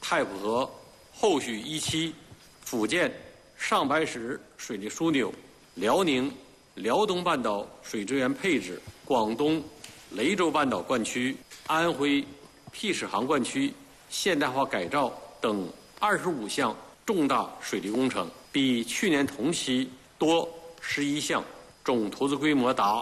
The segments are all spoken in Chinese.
太浦河后续一期、福建上白石水利枢纽、辽宁辽东半岛水资源配置、广东雷州半岛灌区、安徽辟始航灌区现代化改造等25项重大水利工程，比去年同期多11项，总投资规模达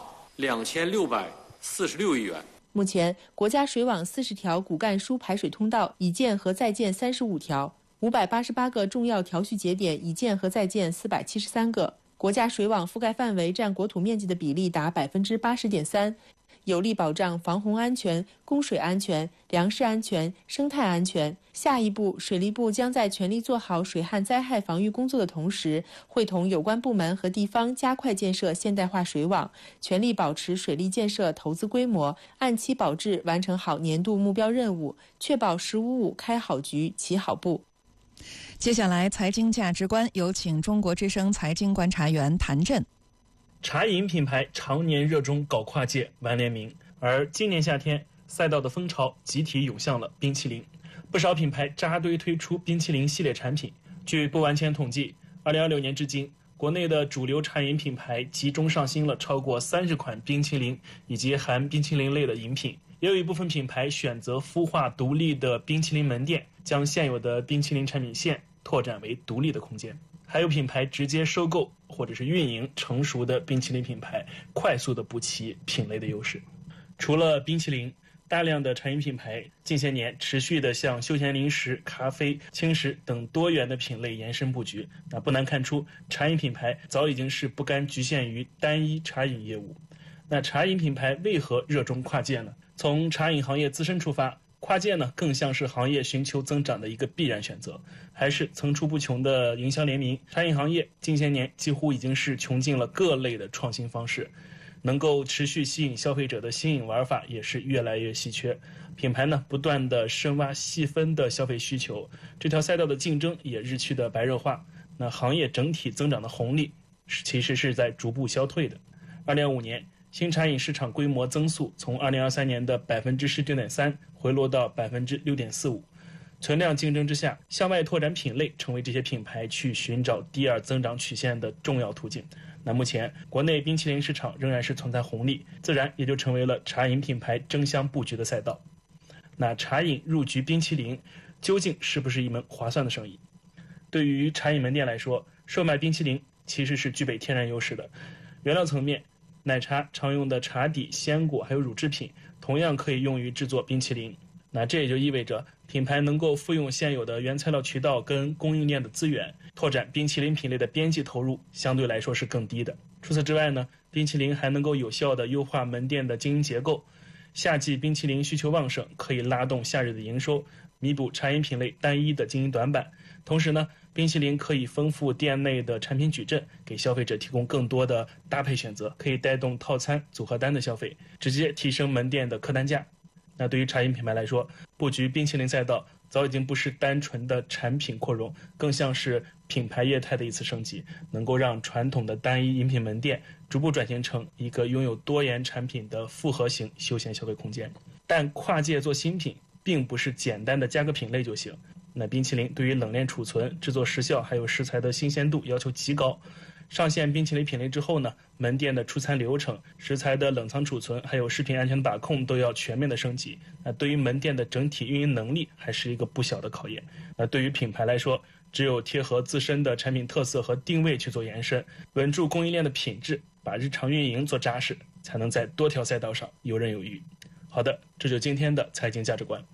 2646亿元。 目前，国家水网40条骨干输排水通道已建和在建35条，588个重要调蓄节点已建和在建473个，国家水网覆盖范围占国土面积的比例达80.3%，有力保障防洪安全、供水安全、粮食安全、生态安全。下一步，水利部将在全力做好水旱灾害防御工作的同时，会同有关部门和地方加快建设现代化水网，全力保持水利建设投资规模，按期保质完成好年度目标任务，确保“15+5”开好局、起好步。 接下来，财经价值观有请中国之声财经观察员谭震。 茶饮品牌常年热衷搞跨界、玩联名，而今年夏天，赛道的风潮集体涌向了冰淇淋，不少品牌扎堆推出冰淇淋系列产品。据不完全统计，2026年至今，国内的主流茶饮品牌集中上新了超过30款冰淇淋以及含冰淇淋类的饮品，也有一部分品牌选择孵化独立的冰淇淋门店，将现有的冰淇淋产品线拓展为独立的空间。还有品牌直接收购或者是运营成熟的冰淇淋品牌，快速的补齐品类的优势。除了冰淇淋，大量的茶饮品牌近些年持续的向休闲零食、咖啡、轻食等多元的品类延伸布局。那不难看出，茶饮品牌早已经是不甘局限于单一茶饮业务。那茶饮品牌为何热衷跨界呢？从茶饮行业自身出发，跨界呢更像是行业寻求增长的一个必然选择，还是层出不穷的营销联名。茶饮行业近些年几乎已经是穷尽了各类的创新方式，能够持续吸引消费者的新颖玩法也是越来越稀缺。品牌呢不断的深挖细分的消费需求，这条赛道的竞争也日趋的白热化。那行业整体增长的红利其实是在逐步消退的。2025年新茶饮市场规模增速从2023年的19.3%回落到6.45%，存量竞争之下，向外拓展品类成为这些品牌去寻找第二增长曲线的重要途径。那目前国内冰淇淋市场仍然是存在红利，自然也就成为了茶饮品牌争相布局的赛道。那茶饮入局冰淇淋究竟是不是一门划算的生意？对于茶饮门店来说，售卖冰淇淋其实是具备天然优势的。原料层面，奶茶常用的茶底、鲜果还有乳制品同样可以用于制作冰淇淋。那这也就意味着品牌能够复用现有的原材料渠道跟供应链的资源，拓展冰淇淋品类的边际投入相对来说是更低的。除此之外呢，冰淇淋还能够有效的优化门店的经营结构。夏季冰淇淋需求旺盛，可以拉动夏日的营收，弥补茶饮品类单一的经营短板。同时呢，冰淇淋可以丰富店内的产品矩阵，给消费者提供更多的搭配选择，可以带动套餐组合单的消费，直接提升门店的客单价。那对于茶饮品牌来说，布局冰淇淋赛道早已经不是单纯的产品扩容，更像是品牌业态的一次升级，能够让传统的单一饮品门店逐步转型成一个拥有多元产品的复合型休闲消费空间。但跨界做新品并不是简单的加个品类就行。那冰淇淋对于冷链储存、制作时效还有食材的新鲜度要求极高。上线冰淇淋品类之后呢，门店的出餐流程、食材的冷藏储存还有食品安全的把控都要全面的升级。那对于门店的整体运营能力还是一个不小的考验。那对于品牌来说，只有贴合自身的产品特色和定位去做延伸，稳住供应链的品质，把日常运营做扎实，才能在多条赛道上游刃有余。好的，这就是今天的财经价值观。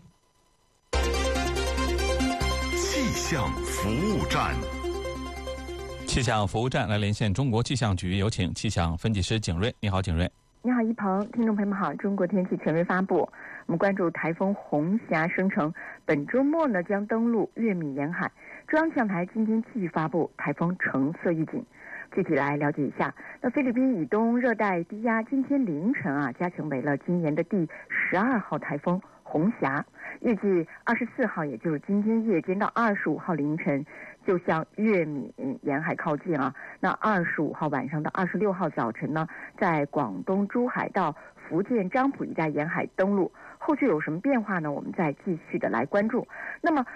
气象服务站。 气象服务站来连线中国气象局，有请气象分析师景瑞。你好，景瑞。 你好，一鹏，听众朋友们好。中国天气权威发布，我们关注台风红霞生成，本周末呢将登陆粤闽沿海。中央气象台今天继续发布台风橙色预警。具体来了解一下，那菲律宾以东热带低压今天凌晨加强为了今年的第12号台风红霞，预计24号，也就是今天夜间到25号凌晨就向粤闽沿海靠近那25号晚上到26号早晨呢，在广东珠海到福建漳浦一带沿海登陆。后续有什么变化呢？我们再继续的来关注。那么